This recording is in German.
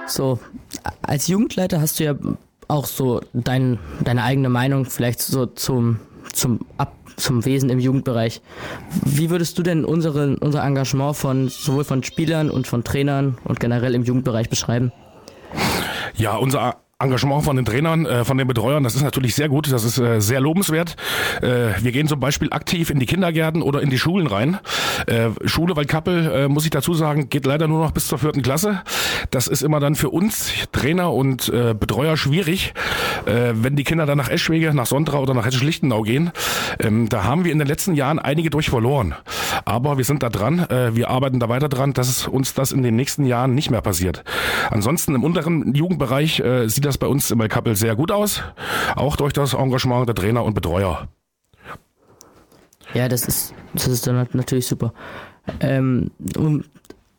So, als Jugendleiter hast du ja auch so deine eigene Meinung vielleicht so zum Wesen im Jugendbereich. Wie würdest du denn unser Engagement sowohl von Spielern und von Trainern und generell im Jugendbereich beschreiben? Ja, unser Engagement von den Trainern, von den Betreuern, das ist natürlich sehr gut, das ist sehr lobenswert. Wir gehen zum Beispiel aktiv in die Kindergärten oder in die Schulen rein. Schule Waldkappel, muss ich dazu sagen, geht leider nur noch bis zur 4. Klasse. Das ist immer dann für uns Trainer und Betreuer schwierig, wenn die Kinder dann nach Eschwege, nach Sondra oder nach Hessisch-Lichtenau gehen. Da haben wir in den letzten Jahren einige durch verloren. Aber wir sind da dran, wir arbeiten da weiter dran, dass uns das in den nächsten Jahren nicht mehr passiert. Ansonsten im unteren Jugendbereich sieht das bei uns im Waldkappel sehr gut aus, auch durch das Engagement der Trainer und Betreuer. Ja, das ist dann natürlich super.